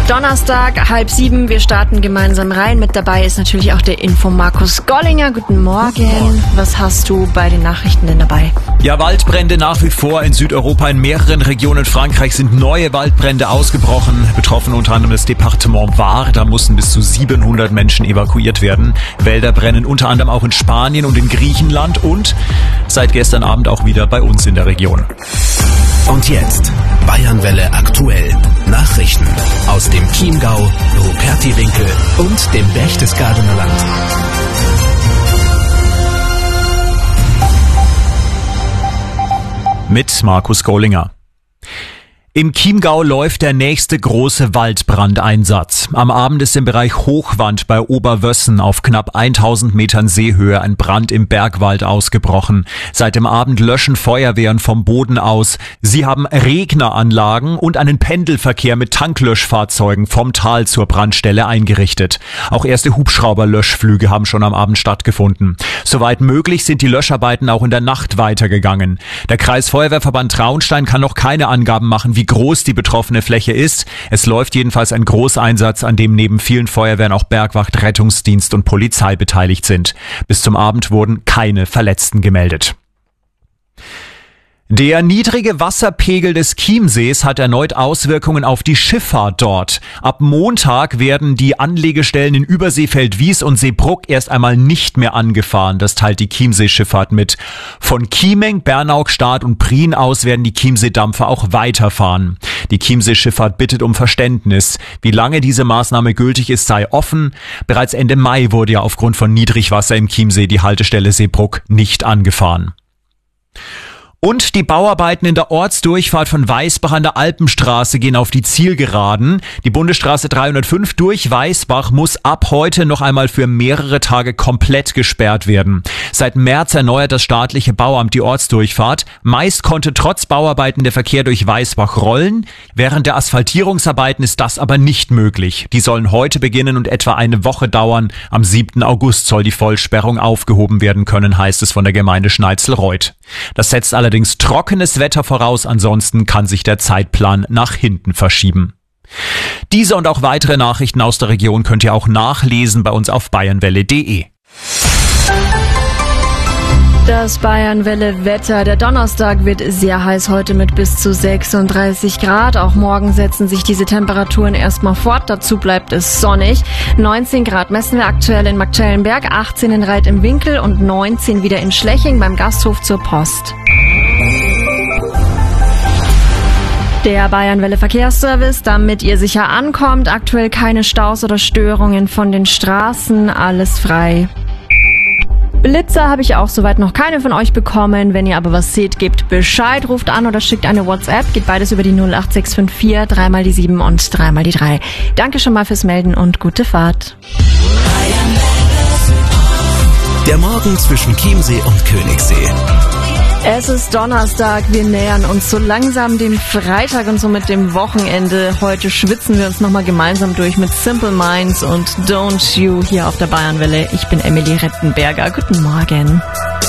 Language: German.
Donnerstag, 6:30. Wir starten gemeinsam rein. Mit dabei ist natürlich auch der Info Markus Gollinger. Guten Morgen. Was hast du bei den Nachrichten denn dabei? Ja, Waldbrände nach wie vor in Südeuropa. In mehreren Regionen Frankreichs sind neue Waldbrände ausgebrochen. Betroffen unter anderem das Departement Var. Da mussten bis zu 700 Menschen evakuiert werden. Wälder brennen unter anderem auch in Spanien und in Griechenland und seit gestern Abend auch wieder bei uns in der Region. Und jetzt Bayernwelle aktuell. Nachrichten aus dem Chiemgau, Rupertiwinkel und dem Berchtesgadener Land. Mit Markus Gollinger. Im Chiemgau läuft der nächste große Waldbrandeinsatz. Am Abend ist im Bereich Hochwand bei Oberwössen auf knapp 1000 Metern Seehöhe ein Brand im Bergwald ausgebrochen. Seit dem Abend löschen Feuerwehren vom Boden aus. Sie haben Regneranlagen und einen Pendelverkehr mit Tanklöschfahrzeugen vom Tal zur Brandstelle eingerichtet. Auch erste Hubschrauberlöschflüge haben schon am Abend stattgefunden. Soweit möglich sind die Löscharbeiten auch in der Nacht weitergegangen. Der Kreisfeuerwehrverband Traunstein kann noch keine Angaben machen, wie groß die betroffene Fläche ist. Es läuft jedenfalls ein Großeinsatz, an dem neben vielen Feuerwehren auch Bergwacht, Rettungsdienst und Polizei beteiligt sind. Bis zum Abend wurden keine Verletzten gemeldet. Der niedrige Wasserpegel des Chiemsees hat erneut Auswirkungen auf die Schifffahrt dort. Ab Montag werden die Anlegestellen in Überseefeldwies und Seebrugg erst einmal nicht mehr angefahren. Das teilt die Chiemsee-Schifffahrt mit. Von Chiemeng, Bernau, Stad und Prien aus werden die Chiemsee-Dampfer auch weiterfahren. Die Chiemsee-Schifffahrt bittet um Verständnis. Wie lange diese Maßnahme gültig ist, sei offen. Bereits Ende Mai wurde ja aufgrund von Niedrigwasser im Chiemsee die Haltestelle Seebrugg nicht angefahren. Und die Bauarbeiten in der Ortsdurchfahrt von Weißbach an der Alpenstraße gehen auf die Zielgeraden. Die Bundesstraße 305 durch Weißbach muss ab heute noch einmal für mehrere Tage komplett gesperrt werden. Seit März erneuert das staatliche Bauamt die Ortsdurchfahrt. Meist konnte trotz Bauarbeiten der Verkehr durch Weißbach rollen. Während der Asphaltierungsarbeiten ist das aber nicht möglich. Die sollen heute beginnen und etwa eine Woche dauern. Am 7. August soll die Vollsperrung aufgehoben werden können, heißt es von der Gemeinde Schneizelreuth. Das setzt allerdings trockenes Wetter voraus, ansonsten kann sich der Zeitplan nach hinten verschieben. Diese und auch weitere Nachrichten aus der Region könnt ihr auch nachlesen bei uns auf bayernwelle.de. Das Bayernwelle-Wetter. Der Donnerstag wird sehr heiß heute mit bis zu 36 Grad. Auch morgen setzen sich diese Temperaturen erstmal fort. Dazu bleibt es sonnig. 19 Grad messen wir aktuell in Marktschellenberg, 18 in Reit im Winkel und 19 wieder in Schleching beim Gasthof zur Post. Der Bayernwelle Verkehrsservice, damit ihr sicher ankommt. Aktuell keine Staus oder Störungen von den Straßen. Alles frei. Blitzer habe ich auch soweit noch keine von euch bekommen. Wenn ihr aber was seht, gebt Bescheid, ruft an oder schickt eine WhatsApp. Geht beides über die 08654 3 mal die 7 und 3 mal die 3. Danke schon mal fürs Melden und gute Fahrt. Der Morgen zwischen Chiemsee und Königssee. Es ist Donnerstag, wir nähern uns so langsam dem Freitag und somit dem Wochenende. Heute schwitzen wir uns nochmal gemeinsam durch mit Simple Minds und Don't You hier auf der Bayernwelle. Ich bin Emily Rettenberger. Guten Morgen.